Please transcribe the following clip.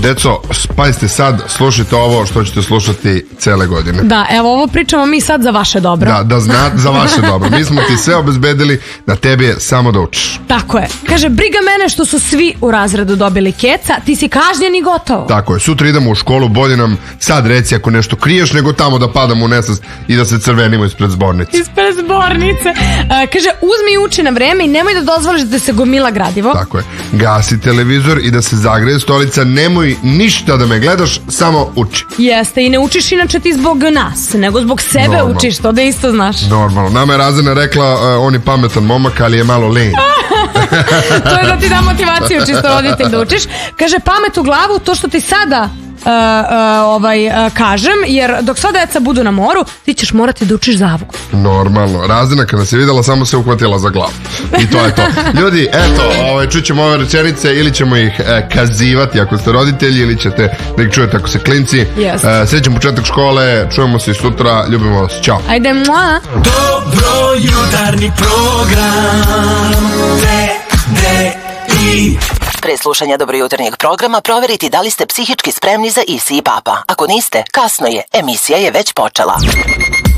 Deco, spajste sad, slušajte ovo što ćete slušati cele godine. Da, evo ovo pričamo mi sad za vaše dobro. Da, za vaše dobro. Mi smo ti sve obezbedili, na tebi je samo da učiš. Tako je. Kaže, briga mene što su svi u razredu dobili keca, ti si kažnjen i gotovo. Tako je, sutra idemo u školu, bolje nam sad reci ako nešto kriješ, nego tamo da padamo u nesvest i da se crvenimo ispred zbornice. Ispred zbornice. Kaže, uzmi i uči na vreme i nemoj da dozvoliš da se gomila gradivo. Tako je. Gasi televizor i da se zagreje stolica, nemoj ništa da me gledaš, samo uči. Jeste, i ne učiš inače ti zbog nas, nego zbog sebe. Normalno. Učiš, to da isto znaš. Normalno. Nama je Razana rekla, on je pametan momak, ali je malo lenj. To je da ti da motivaciju čisto roditelj da učiš. Kaže, pamet u glavu, to što ti sada kažem, jer dok sva deca budu na moru, ti ćeš morati da učiš zavuku. Normalno. Razina kada se videla, samo se uhvatila za glavu. I to je to. Ljudi, eto, čućemo ove rečenice ili ćemo ih kazivati ako ste roditelji, ili ćete da ih čujete ako ste klinci. Srećan početak škole, čujemo se i sutra, ljubimo vas, ćao. Ajde, mua. Dobro jutarnji program TDI. Pre slušanja dobrojutarnjeg programa proveriti da li ste psihički spremni za Isi i Papa. Ako niste, kasno je, emisija je već počela.